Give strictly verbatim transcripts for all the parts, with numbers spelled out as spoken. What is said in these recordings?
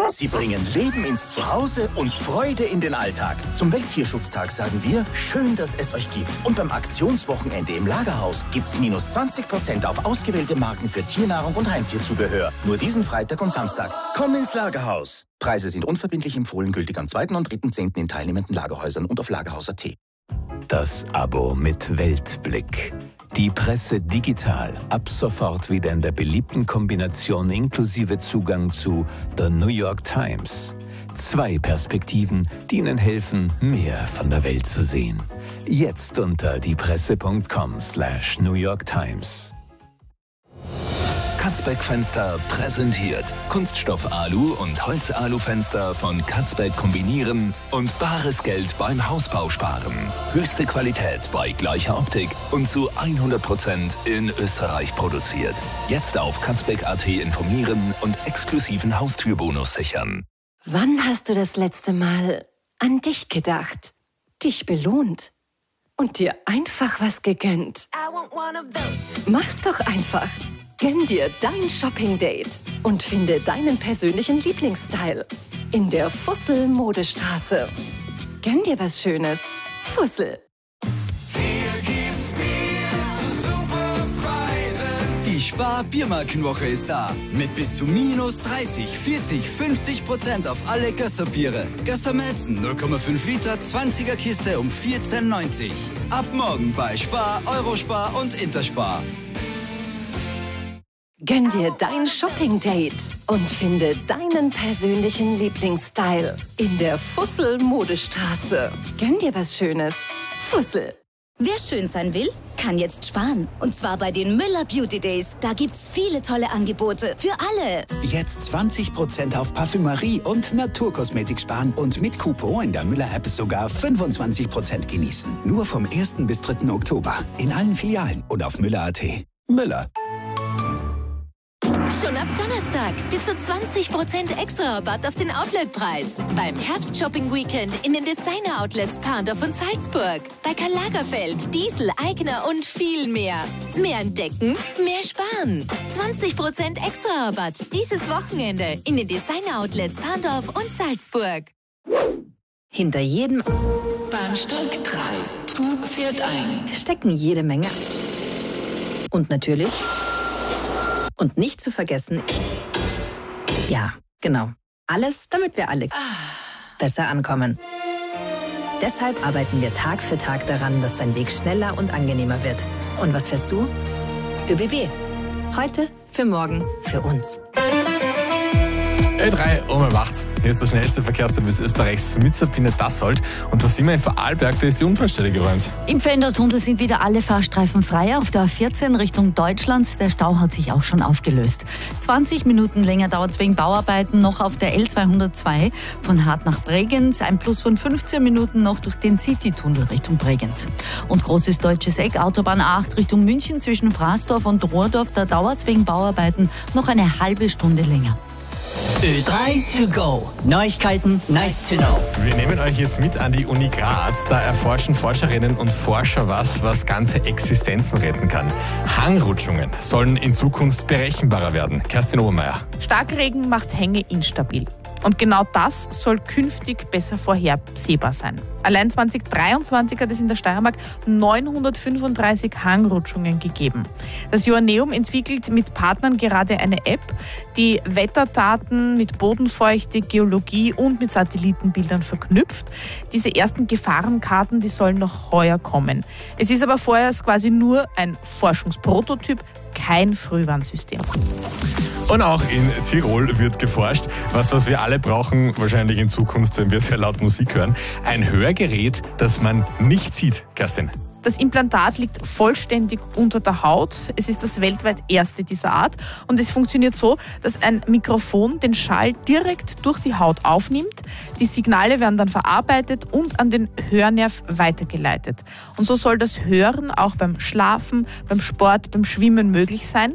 Sie bringen Leben ins Zuhause und Freude in den Alltag. Zum Welttierschutztag sagen wir, schön, dass es euch gibt. Und beim Aktionswochenende im Lagerhaus gibt's minus zwanzig Prozent auf ausgewählte Marken für Tiernahrung und Heimtierzubehör. Nur diesen Freitag und Samstag. Komm ins Lagerhaus. Preise sind unverbindlich empfohlen, gültig am zweiten und dritten zehnten in teilnehmenden Lagerhäusern und auf lagerhaus punkt at. Das Abo mit Weltblick. Die Presse digital, ab sofort wieder in der beliebten Kombination inklusive Zugang zu The New York Times. Zwei Perspektiven, die Ihnen helfen, mehr von der Welt zu sehen. Jetzt unter diepresse punkt com slash New York Times. Katzbeck Fenster präsentiert Kunststoff Alu und Holz Alufenster von Katzbeck kombinieren und bares Geld beim Hausbau sparen. Höchste Qualität bei gleicher Optik und zu hundert Prozent in Österreich produziert. Jetzt auf katzbeck punkt at informieren und exklusiven Haustürbonus sichern. Wann hast du das letzte Mal an dich gedacht, dich belohnt und dir einfach was gegönnt? Mach's doch einfach. Gönn dir dein Shopping-Date und finde deinen persönlichen Lieblingsstyle in der Fussel Modestraße. Gönn dir was Schönes. Fussel. Hier gibt's Bier zu super Preisen. Die Spar-Biermarkenwoche ist da. Mit bis zu minus dreißig, vierzig, fünfzig Prozent auf alle Gösser-Biere. Gösser Melzen null Komma fünf Liter, zwanziger Kiste um vierzehn neunzig. Ab morgen bei Spar, Eurospar und Interspar. Gönn dir dein Shopping-Date und finde deinen persönlichen Lieblingsstyle in der Fussel Modestraße. Gönn dir was Schönes. Fussel. Wer schön sein will, kann jetzt sparen. Und zwar bei den Müller Beauty Days. Da gibt's viele tolle Angebote für alle. Jetzt zwanzig Prozent auf Parfümerie und Naturkosmetik sparen und mit Coupon in der Müller-App sogar fünfundzwanzig Prozent genießen. Nur vom ersten bis dritten Oktober in allen Filialen und auf müller punkt at. Müller. Schon ab Donnerstag bis zu zwanzig Prozent extra Rabatt auf den Outletpreis. Beim Herbst-Shopping-Weekend in den Designer-Outlets Parndorf und Salzburg. Bei Karl Lagerfeld, Diesel, Aigner und viel mehr. Mehr entdecken, mehr sparen. zwanzig Prozent extra Rabatt dieses Wochenende in den Designer-Outlets Parndorf und Salzburg. Hinter jedem Bahnsteig drei. Zug fährt ein. stecken jede Menge. Und natürlich... Und nicht zu vergessen, ja, genau, alles, damit wir alle besser ankommen. Deshalb arbeiten wir Tag für Tag daran, dass dein Weg schneller und angenehmer wird. Und was fährst du? ÖBB. Heute, für morgen, für uns. Ö drei um halb acht. Hier ist der schnellste Verkehrsservice Österreichs mit Sabine Dassold. Und da sind wir in Vorarlberg, da ist die Unfallstelle geräumt. Im Fendertunnel sind wieder alle Fahrstreifen frei. Auf der A vierzehn Richtung Deutschland. Der Stau hat sich auch schon aufgelöst. zwanzig Minuten länger dauert es wegen Bauarbeiten noch auf der L zweihundertzwei von Hart nach Bregenz. Ein Plus von fünfzehn Minuten noch durch den Citytunnel Richtung Bregenz. Und großes deutsches Eck, Autobahn A acht Richtung München zwischen Fraßdorf und Rohrdorf. Da dauert es wegen Bauarbeiten noch eine halbe Stunde länger. Ö drei to go. Neuigkeiten, nice to know. Wir nehmen euch jetzt mit an die Uni Graz. Da erforschen Forscherinnen und Forscher was, was ganze Existenzen retten kann. Hangrutschungen sollen in Zukunft berechenbarer werden. Kerstin Obermeier. Starkregen macht Hänge instabil. Und genau das soll künftig besser vorhersehbar sein. Allein zwanzig dreiundzwanzig hat es in der Steiermark neunhundertfünfunddreißig Hangrutschungen gegeben. Das Joanneum entwickelt mit Partnern gerade eine App, die Wetterdaten mit Bodenfeuchte, Geologie und mit Satellitenbildern verknüpft. Diese ersten Gefahrenkarten, die sollen noch heuer kommen. Es ist aber vorerst quasi nur ein Forschungsprototyp, kein Frühwarnsystem. Und auch in Tirol wird geforscht. Was, was wir alle brauchen, wahrscheinlich in Zukunft, wenn wir sehr laut Musik hören. Ein Hörgerät, das man nicht sieht. Kerstin. Das Implantat liegt vollständig unter der Haut. Es ist das weltweit erste dieser Art. Und es funktioniert so, dass ein Mikrofon den Schall direkt durch die Haut aufnimmt. Die Signale werden dann verarbeitet und an den Hörnerv weitergeleitet. Und so soll das Hören auch beim Schlafen, beim Sport, beim Schwimmen möglich sein.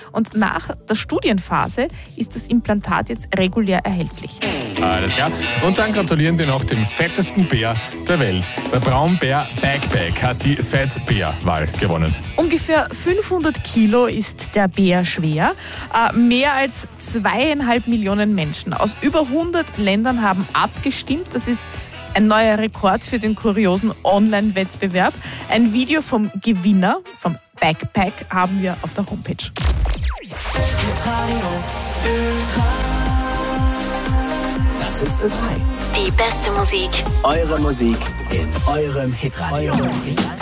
Und nach der Studienphase ist das Implantat jetzt regulär erhältlich. Alles klar. Und dann gratulieren wir noch dem fettesten Bär der Welt. Der Braunbär Backpack hat die Fettbär-Wahl gewonnen. Ungefähr fünfhundert Kilo ist der Bär schwer. Äh, mehr als zweieinhalb Millionen Menschen aus über hundert Ländern haben abgestimmt. Das ist ein neuer Rekord für den kuriosen Online-Wettbewerb. Ein Video vom Gewinner, vom Backpack, haben wir auf der Homepage. Das ist Ö drei. Die beste Musik. Eure Musik in eurem Hitradio.